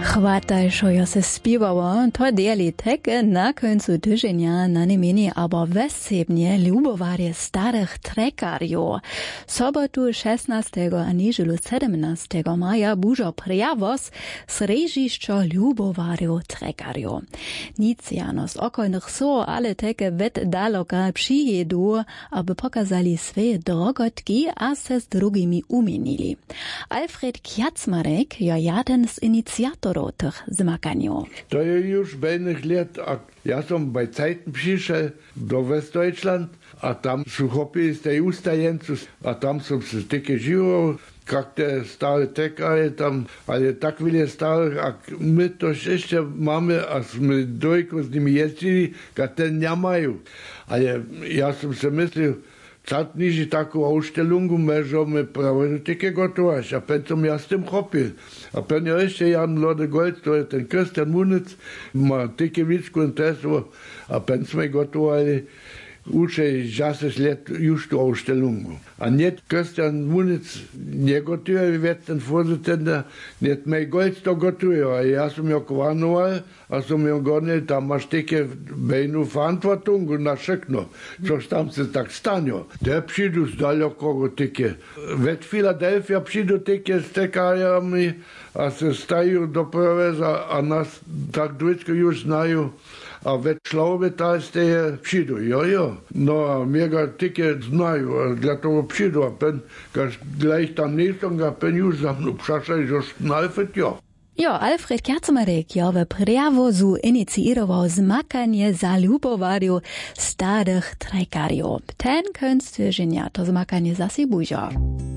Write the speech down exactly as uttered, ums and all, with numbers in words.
Chwataj, що я се співала, то діялі теке на кінцю тижня на не мені або весебні любоварі старих трекарів. Sobotu szesnastego a niedzielu sedemnastego maja bužo prijavos srežišćo ljubovariu trekarju. Niciano z okolnych so, ale teke vet daloka přijedu, aby pokazali svoje drogotki a se s drugimi umienili. Alfred Kjacmarek je jeden z iniciatorów tych zmakaniów. To je już pewnych lat, a ja som bei Zeiten przyszedł do Westdeutschland, a tam su chopili z tej ustajenców, a tam som se styke živo, jak te stare tekary tam, ale tak wiele starych, a my to jeszcze mamy, a my dojko z nimi jeździli, jak ten nie mają. Ale ja som se myslil, Cat niži takú ausstellungu, môžeme práve také gotovaš. A pen som ja s tým chopil. A pen je ešte Jan Lode Gold, to je ten Christian Munic, má také vícku interesu. A pen sme gotovali už šesť let už tú ausstellungu. A net Christian Munic negotuje, vec ten Vorsitzender, net mej Gold to gotuje. A ja som jo kvanoval, a som jo gonil, tam máš také bejnú verantwortung na všechno, což tam se tak stane. Te přidu z dalekého také. Ve Philadelphia přidu také s tekáriami a se stajú do preveza a nás tak dvojčko už znajú. A ve Šlaube ta steje přidu, jo, jo. No a mě ga také znajú, a dla toho přidu. A pen, kaž gleich tam nejsem, a pen už za mnou přašaj, že snalfet, jo. Jo, Alfred Kjacmarek je v prijevozu inicioval zmakanje za ljubovariu starých trekarjov. Ten konc týždňa to zmakanje zasi bužo.